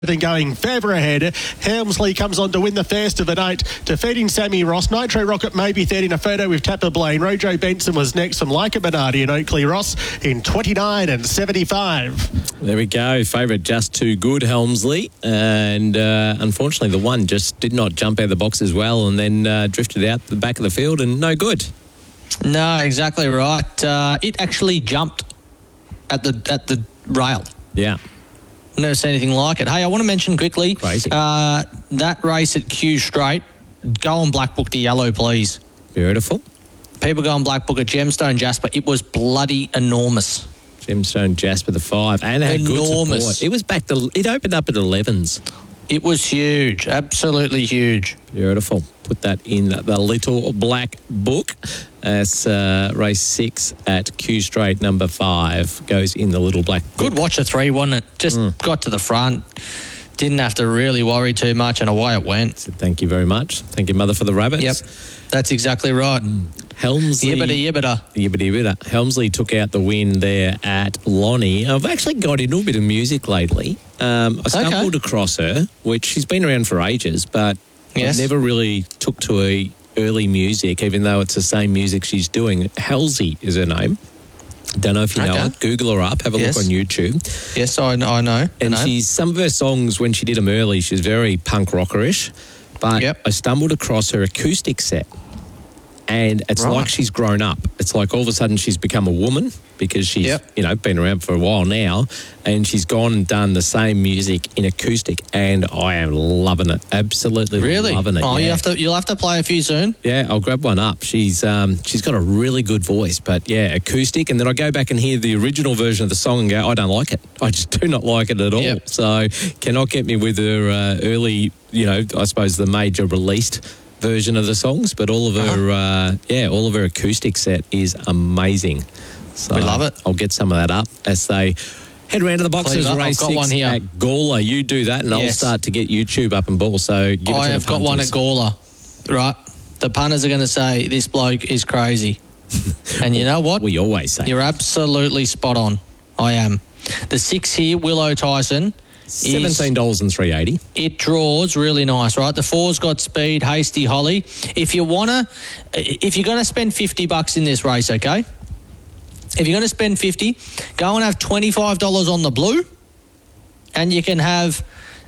Then going further ahead, Helmsley comes on to win the first of the night, defeating Sammy Ross. Nitro Rocket may be third in a photo with Tapper Blaine. Rojo Benson was next from Leica Bernardi and Oakley Ross in 29 and 75. There we go. Favourite Just Too Good, Helmsley. And unfortunately, the one just did not jump out of the box as well and then drifted out the back of the field and no good. No, exactly right. It actually jumped at the rail. Yeah. Never seen anything like it. Hey, I want to mention quickly that race at Q Straight. Go on Black Book to yellow, please. Beautiful. People go on Black Book at Gemstone Jasper. It was bloody enormous. Gemstone Jasper, the 5, and had good support. It was it opened up at 11s. It was huge, absolutely huge. Beautiful. Put that in the little Black Book. As race 6 at Q Straight, number 5 goes in the little Black Book. Good watch of 3, wasn't it? Just got to the front. Didn't have to really worry too much, and away it went. So thank you very much. Thank you, Mother, for the rabbits. Yep, that's exactly right. Helmsley. Yibbida. Helmsley took out the win there at Lonnie. I've actually got into a bit of music lately. I stumbled across her, which she's been around for ages, but I never really took to her early music, even though it's the same music she's doing. Halsey is her name. Don't know if you know it. Google her up. Have a look on YouTube. Yes, I know. And some of her songs, when she did them early, she's very punk rockerish. But I stumbled across her acoustic set. And it's like she's grown up. It's like all of a sudden she's become a woman because she's, been around for a while now. And she's gone and done the same music in acoustic. And I am loving it. Absolutely loving it. Oh, you'll have to play a few soon. Yeah, I'll grab one up. She's got a really good voice. But, acoustic. And then I go back and hear the original version of the song and go, I don't like it. I just do not like it at all. So cannot get me with her early, I suppose the major released version of the songs, but all of her acoustic set is amazing. So we love it. I'll get some of that up as they head around to the boxes. Race 6 at Gawler. You do that, and I'll start to get YouTube up and ball. So give it I have got one at Gawler. Right, the punters are going to say this bloke is crazy, and you know what? We always say you're absolutely spot on. I am. The 6 here, Willow Tyson. $17.380. It draws really nice, right? The 4's got speed, Hasty Holly. If you're going to spend $50 in this race, okay? If you're going to spend 50, go and have $25 on the blue, and you can have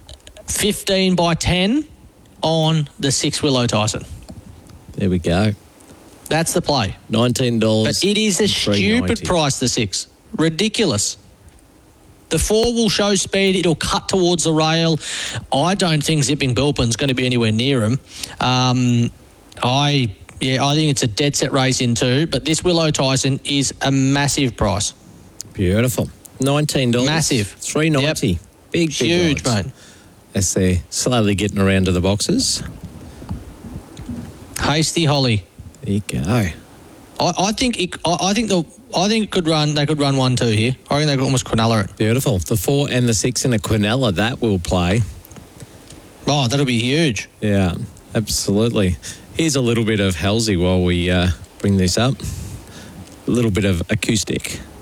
15 by 10 on the 6 Willow Tyson. There we go. That's the play. $19. But it is a stupid price, the 6. Ridiculous. The 4 will show speed. It'll cut towards the rail. I don't think Zipping Bilpin's going to be anywhere near him. I think it's a dead set race in 2, but this Willow Tyson is a massive price. Beautiful. $19. Massive. $3.90. Yep. Big huge, odds. mate. As they're slowly getting around to the boxes. Hasty Holly. There you go. I think it could run. They could run 1-2 here. I think they could almost Quinella it. Beautiful. The 4 and the 6 in a Quinella, that will play. Oh, that'll be huge. Yeah, absolutely. Here's a little bit of Halsey while we bring this up. A little bit of acoustic.